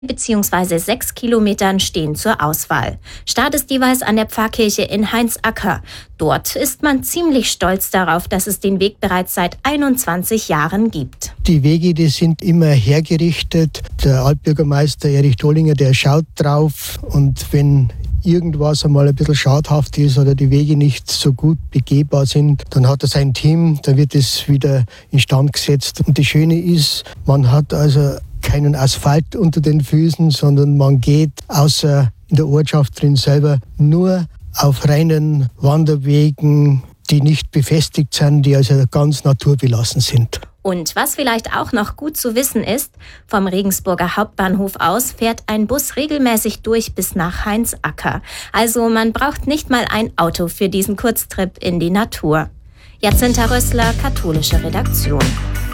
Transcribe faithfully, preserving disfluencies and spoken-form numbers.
bzw. sechs Kilometern stehen zur Auswahl. Start ist jeweils an der Pfarrkirche in Heinzacker. Dort ist man ziemlich stolz darauf, dass es den Weg bereits seit einundzwanzig Jahren gibt. Die Wege, die sind immer hergerichtet. Der Altbürgermeister Erich Dollinger, der schaut drauf, und wenn irgendwas einmal ein bisschen schadhaft ist oder die Wege nicht so gut begehbar sind, dann hat er sein Team, da wird es wieder instand gesetzt. Und das Schöne ist, man hat also keinen Asphalt unter den Füßen, sondern man geht außer in der Ortschaft drin selber nur auf reinen Wanderwegen, die nicht befestigt sind, die also ganz naturbelassen sind. Und was vielleicht auch noch gut zu wissen ist, vom Regensburger Hauptbahnhof aus fährt ein Bus regelmäßig durch bis nach Heinzacker. Also man braucht nicht mal ein Auto für diesen Kurztrip in die Natur. Jacinta Rössler, katholische Redaktion.